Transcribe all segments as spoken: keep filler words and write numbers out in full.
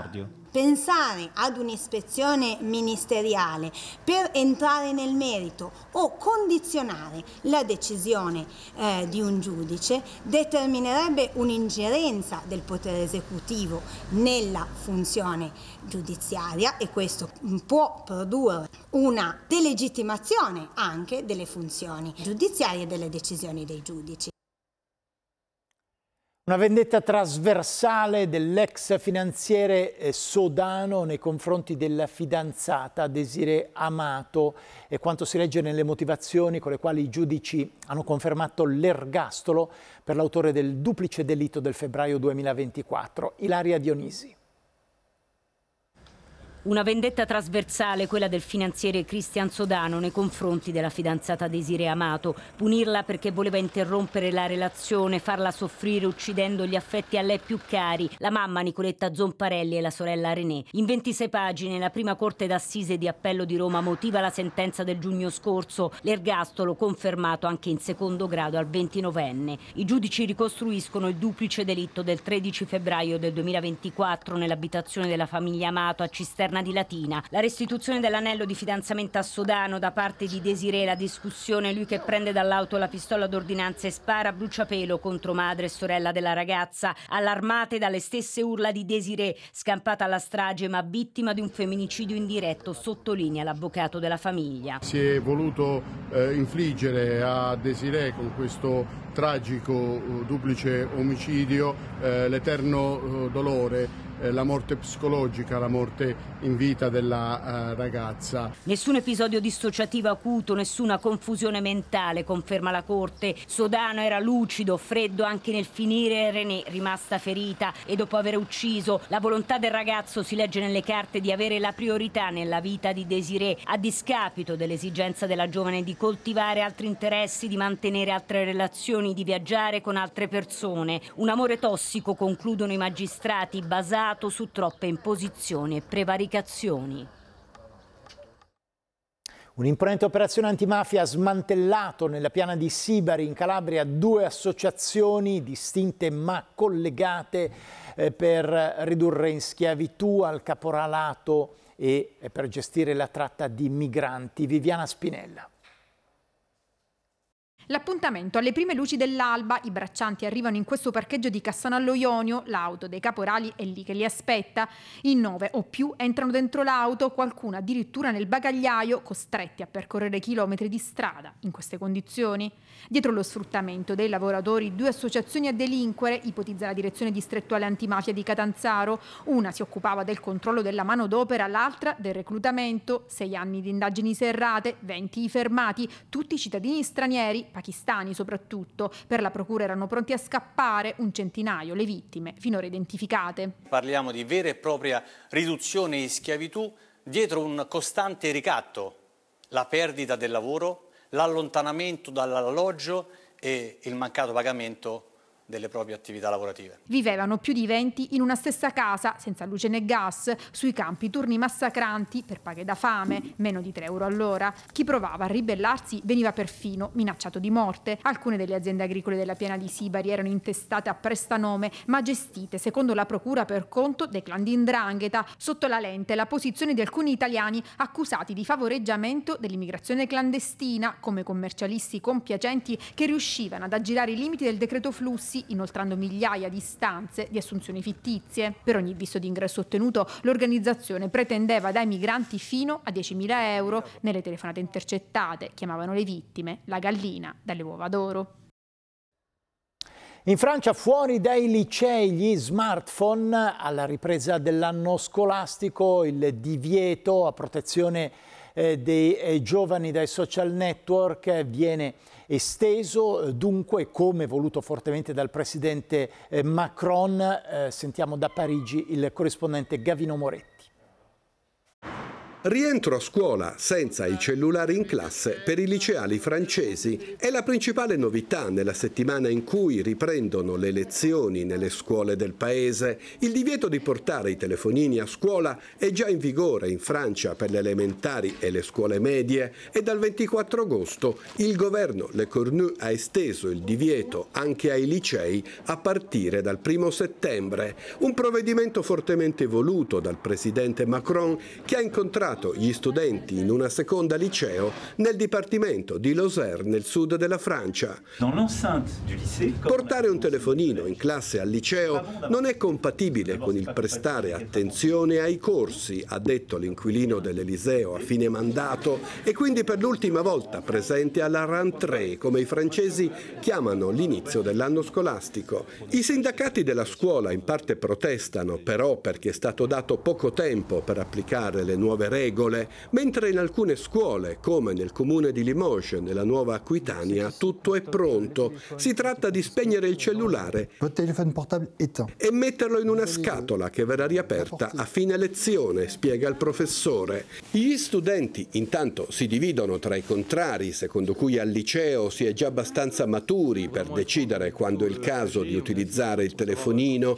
cardio. Pensare ad un'ispezione ministeriale per entrare nel merito o condizionare la decisione eh, di un giudice determinerebbe un'ingerenza del potere esecutivo nella funzione giudiziaria e questo può produrre una delegittimazione anche delle funzioni giudiziarie e delle decisioni dei giudici. Una vendetta trasversale dell'ex finanziere Sodano nei confronti della fidanzata Desirée Amato e quanto si legge nelle motivazioni con le quali i giudici hanno confermato l'ergastolo per l'autore del duplice delitto del febbraio duemilaventiquattro. Ilaria Dionisi. Una vendetta trasversale, quella del finanziere Cristian Sodano nei confronti della fidanzata Desirée Amato. Punirla perché voleva interrompere la relazione, farla soffrire uccidendo gli affetti a lei più cari, la mamma Nicoletta Zomparelli e la sorella Renée. In ventisei pagine la prima corte d'assise di appello di Roma motiva la sentenza del giugno scorso, l'ergastolo confermato anche in secondo grado al ventinovenne. I giudici ricostruiscono il duplice delitto del tredici febbraio del duemilaventiquattro nell'abitazione della famiglia Amato a Cisterna di Latina. La restituzione dell'anello di fidanzamento a Sodano da parte di Desirée, la discussione, lui che prende dall'auto la pistola d'ordinanza e spara a bruciapelo contro madre e sorella della ragazza, allarmate dalle stesse urla di Desirée, scampata alla strage ma vittima di un femminicidio indiretto, sottolinea l'avvocato della famiglia. Si è voluto eh, infliggere a Desirée con questo tragico uh, duplice omicidio eh, l'eterno uh, dolore, la morte psicologica, la morte in vita della uh, ragazza. Nessun episodio dissociativo acuto, nessuna confusione mentale, conferma la Corte. Sodano era lucido, freddo anche nel finire Renée, rimasta ferita e dopo aver ucciso. La volontà del ragazzo si legge nelle carte di avere la priorità nella vita di Desirée, a discapito dell'esigenza della giovane di coltivare altri interessi, di mantenere altre relazioni, di viaggiare con altre persone. Un amore tossico, concludono i magistrati, basato su troppe imposizioni e prevaricazioni. Un'imponente operazione antimafia ha smantellato nella piana di Sibari in Calabria due associazioni distinte ma collegate eh, per ridurre in schiavitù al caporalato e per gestire la tratta di migranti. Viviana Spinella. L'appuntamento alle prime luci dell'alba, i braccianti arrivano in questo parcheggio di Cassanallo Ionio, l'auto dei caporali è lì che li aspetta. In nove o più entrano dentro l'auto, qualcuno addirittura nel bagagliaio, costretti a percorrere chilometri di strada in queste condizioni. Dietro lo sfruttamento dei lavoratori, due associazioni a delinquere, ipotizza la direzione distrettuale antimafia di Catanzaro. Una si occupava del controllo della manodopera, l'altra del reclutamento. Sei anni di indagini serrate, venti i fermati, tutti cittadini stranieri, pakistani soprattutto. Per la procura erano pronti a scappare, un centinaio le vittime finora identificate. Parliamo di vera e propria riduzione in schiavitù dietro un costante ricatto, la perdita del lavoro, l'allontanamento dall'alloggio e il mancato pagamento delle proprie attività lavorative. Vivevano più di venti in una stessa casa, senza luce né gas, sui campi turni massacranti per paghe da fame, meno di tre euro all'ora. Chi provava a ribellarsi veniva perfino minacciato di morte. Alcune delle aziende agricole della piana di Sibari erano intestate a prestanome, ma gestite, secondo la procura, per conto dei clan di 'ndrangheta. Sotto la lente la posizione di alcuni italiani accusati di favoreggiamento dell'immigrazione clandestina, come commercialisti compiacenti che riuscivano ad aggirare i limiti del decreto flussi, inoltrando migliaia di istanze di assunzioni fittizie. Per ogni visto di ingresso ottenuto, l'organizzazione pretendeva dai migranti fino a diecimila euro. Nelle telefonate intercettate chiamavano le vittime la gallina dalle uova d'oro. In Francia, fuori dai licei gli smartphone, alla ripresa dell'anno scolastico, il divieto a protezione eh, dei eh, giovani dai social network viene esteso, dunque, come voluto fortemente dal presidente eh, Macron. Eh, sentiamo da Parigi il corrispondente Gavino Moretti. Rientro a scuola senza i cellulari in classe per i liceali francesi è la principale novità nella settimana in cui riprendono le lezioni nelle scuole del paese. Il divieto di portare i telefonini a scuola è già in vigore in Francia per le elementari e le scuole medie e dal ventiquattro agosto il governo Le Cornu ha esteso il divieto anche ai licei a partire dal primo settembre. Un provvedimento fortemente voluto dal presidente Macron, che ha incontrato gli studenti in una seconda liceo nel dipartimento di Lozère nel sud della Francia. Portare un telefonino in classe al liceo non è compatibile con il prestare attenzione ai corsi, ha detto l'inquilino dell'Eliseo a fine mandato, e quindi per l'ultima volta presente alla rentrée, come i francesi chiamano l'inizio dell'anno scolastico. I sindacati della scuola in parte protestano però perché è stato dato poco tempo per applicare le nuove regole regole, mentre in alcune scuole, come nel comune di Limoges, nella Nuova Aquitania, tutto è pronto. Si tratta di spegnere il cellulare e metterlo in una scatola che verrà riaperta a fine lezione, spiega il professore. Gli studenti intanto si dividono tra i contrari, secondo cui al liceo si è già abbastanza maturi per decidere quando è il caso di utilizzare il telefonino,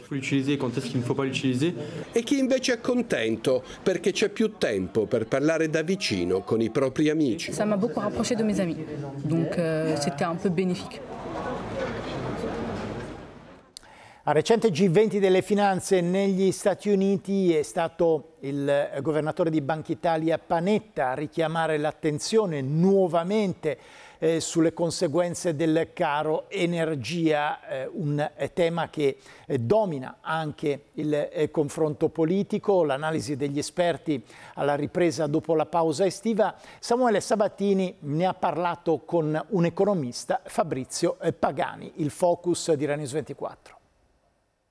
e chi invece è contento perché c'è più tempo per parlare da vicino con i propri amici. Ça m'a beaucoup rapproché de mes amis, donc euh, c'était un peu bénéfique. Al recente G venti delle finanze negli Stati Uniti è stato il governatore di Banca Italia Panetta a richiamare l'attenzione nuovamente eh, sulle conseguenze del caro energia, eh, un eh, tema che eh, domina anche il eh, confronto politico, l'analisi degli esperti alla ripresa dopo la pausa estiva. Samuele Sabatini ne ha parlato con un economista, Fabrizio Pagani, il Focus di Rai News ventiquattro.